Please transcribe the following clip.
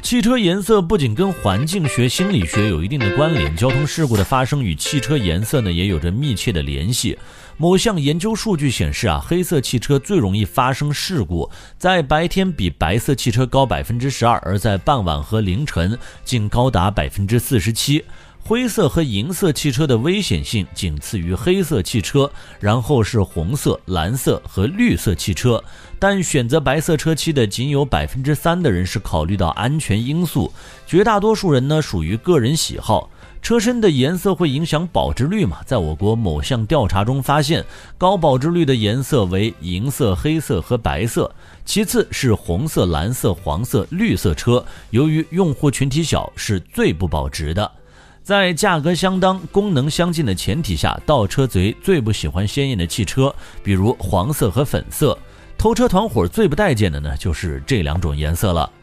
汽车颜色不仅跟环境学、心理学有一定的关联，交通事故的发生与汽车颜色呢也有着密切的联系。某项研究数据显示黑色汽车最容易发生事故，在白天比白色汽车高 12%， 而在傍晚和凌晨竟高达 47%。灰色和银色汽车的危险性仅次于黑色汽车，然后是红色、蓝色和绿色汽车，但选择白色车漆的仅有 3% 的人是考虑到安全因素，绝大多数人呢属于个人喜好。车身的颜色会影响保值率嘛？在我国某项调查中发现，高保值率的颜色为银色、黑色和白色，其次是红色、蓝色、黄色、绿色车，由于用户群体小，是最不保值的。在价格相当、功能相近的前提下，盗车贼最不喜欢鲜艳的汽车，比如黄色和粉色。偷车团伙最不待见的呢，就是这两种颜色了。